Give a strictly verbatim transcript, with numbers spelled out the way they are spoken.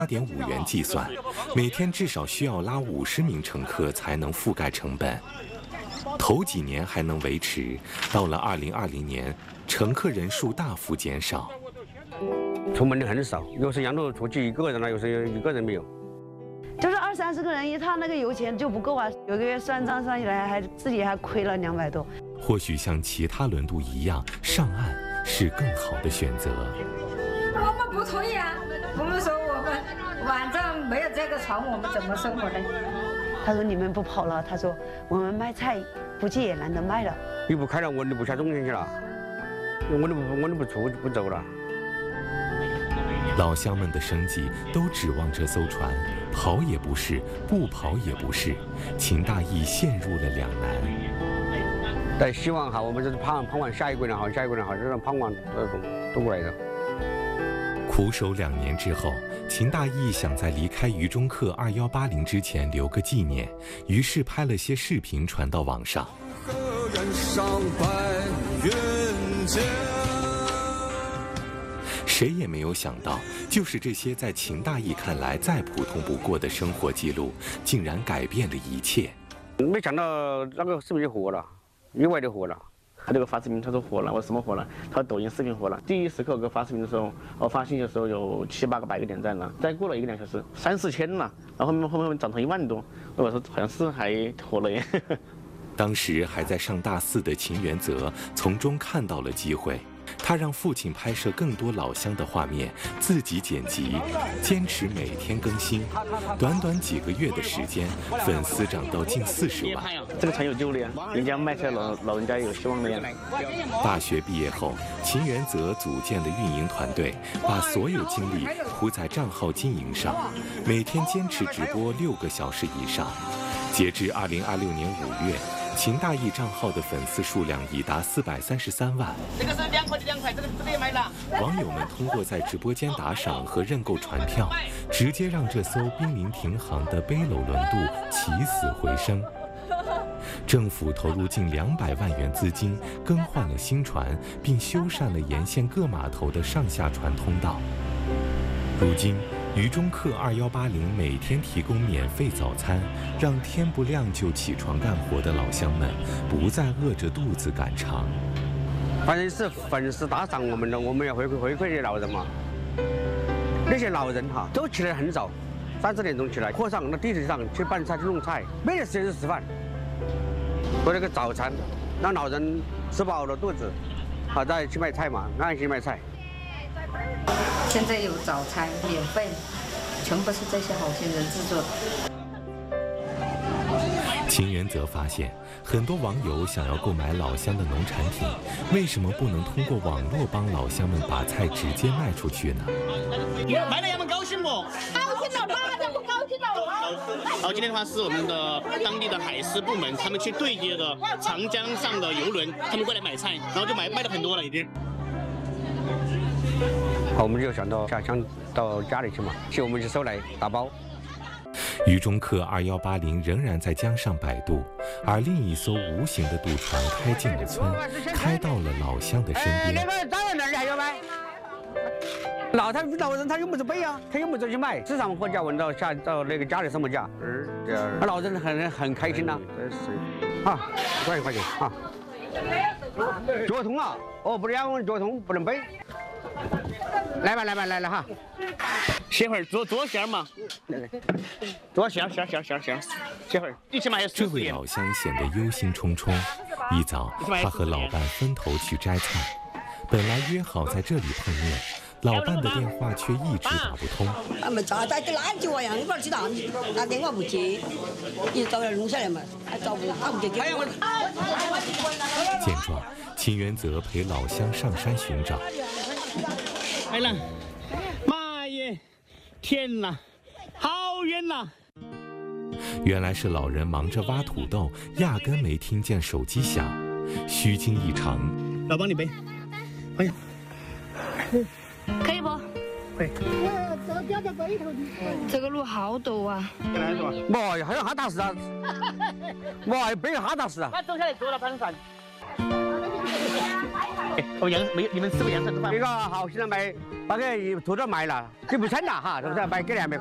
八点五元计算，每天至少需要拉五十名乘客才能覆盖成本。头几年还能维持，到了二零二零年，乘客人数大幅减少。 出门的很少，有时杨路出去一个人了，有时一个人没有。 就是二三十个人，一趟那个油钱就不够啊，有个月算账算起来还自己还亏了两百多。 或许像其他轮渡一样，上岸是更好的选择。 我们不同意啊，我们说我们晚上没有这个船，我们怎么生活呢？ 他说你们不跑了，他说我们卖菜估计也难得卖了。 你不开了，我就不下中间去了，我都不我都不出不走了。 老乡们的生计都指望这艘船，跑也不是，不跑也不是，秦大义陷入了两难。 但希望哈，我们就是盼盼望下一个人好，下一个人好，这种盼望这种都过来的。 苦守两年之后，秦大义想在离开渝中客二幺八零之前留个纪念，于是拍了些视频传到网上。谁也没有想到，就是这些在秦大义看来再普通不过的生活记录，竟然改变了一切。 没想到那个视频就火了，意外的火了。 他这个发视频，他说火了，我说什么火了？他说抖音视频火了。第一时刻我给发视频的时候，我发信息的时候有七八个百个点赞了，再过了一个两小时，三四千了，然后后面后面涨成一万多，我说好像是还火了耶。 当时还在上大四的秦元泽从中看到了机会。他让父亲拍摄更多老乡的画面，自己剪辑，坚持每天更新。短短几个月的时间，粉丝涨到近四十万。 这个船有救了呀，人家卖菜老老人家有希望了呀。 大学毕业后，秦元泽组建了运营团队，把所有精力扑在账号经营上，每天坚持直播六个小时以上。截至二零二六年五月。秦大义账号的粉丝数量已达四百三十三万。 这个是两块的两块，这个这个也买了。 网友们通过在直播间打赏和认购船票，直接让这艘濒临停航的背篓轮渡起死回生。政府投入近两百万元资金，更换了新船，并修缮了沿线各码头的上下船通道。如今，渝中客二幺八零每天提供免费早餐，让天不亮就起床干活的老乡们不再饿着肚子赶场。 反正是粉丝打赏我们的，我们要回馈回馈给老人嘛。那些老人哈都起来很早，三四点钟起来，坡上那地铁上去拌菜去弄菜，没得时间吃饭。做那个早餐，让老人吃饱了肚子，好再去卖菜嘛，安心卖菜。 现在有早餐免费，全部是这些好心人制作的。 秦元泽发现，很多网友想要购买老乡的农产品，为什么不能通过网络帮老乡们把菜直接卖出去呢？ 卖了他们高兴不？ 高兴了，妈的不高兴了。 然后今天的话是我们的当地的海事部门，他们去对接的长江上的游轮，他们过来买菜，然后就买卖了很多了已经。 好，我们就想到下乡到家里去嘛，去我们去收来打包。 渝中客二幺八零仍然在江上摆渡，而另一艘无形的渡船开进了村，开到了老乡的身边。 那个当然那里还要卖。老他老人他又不是背啊，他又不是去卖，市场货价问到下到那个家里什么价？嗯，那老人很很开心呐、啊。啊，多少块钱啊？脚痛啊！哦，不两脚痛不能背。来吧来吧来了哈， 歇会儿做做馅嘛，做馅馅馅馅馅，歇会儿，你起码还有这位老乡显得忧心忡忡。一早，他和老伴分头去摘菜，本来约好在这里碰面，老伴的电话却一直打不通。 啊，咪就係帶啲攬住我呀，你不知道，打電話唔接，要走嚟弄下來嘛，走唔打唔接。 见狀，秦元泽陪老乡上山寻找。 来了，妈耶，天哪，好远呐！ 原来是老人忙着挖土豆，压根没听见手机响，虚惊一场。 老帮你背，哎呀， 可以不？ 可以。 这个路好陡啊！ 来是吧？ 哇呀，还有哈大事啊！哇，背哈大事啊！ 那走下来坐到攀山。 哎，哦，洋没你们吃过洋蒜汁饭吗？ 那个好，现在卖把个兔子卖了，给不成了哈，是不是？卖给两百。